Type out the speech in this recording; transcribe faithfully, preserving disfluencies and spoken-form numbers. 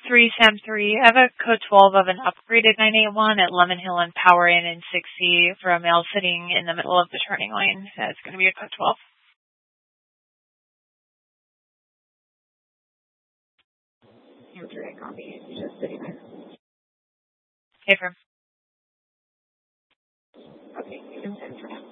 three, Sam three. I have a code twelve of an upgraded nine eight one at Lemon Hill and Power Inn in six C for a male sitting in the middle of the turning lane. That's going to be a code twelve. Sam three, copy. Just sitting there. Okay, firm. Okay, you can send for now.